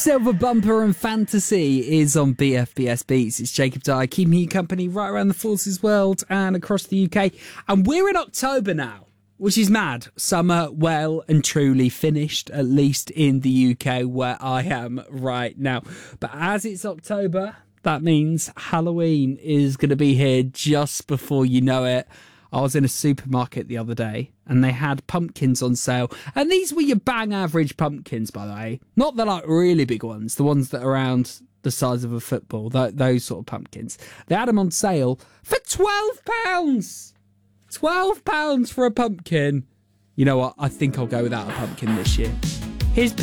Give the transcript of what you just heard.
Silver Bumper and Fantasy is on BFBS Beats. It's Jacob Dye, keeping you company right around the Forces world and across the UK. And we're in October now, which is mad. Summer well and truly finished, at least in the UK where I am right now. But as it's October, that means Halloween is going to be here just before you know it. I was in a supermarket the other day and they had pumpkins on sale. And these were your bang average pumpkins, by the way. Not the like really big ones, the ones that are around the size of a football, those sort of pumpkins. They had them on sale for £12. £12 for a pumpkin. You know what? I think I'll go without a pumpkin this year. Here's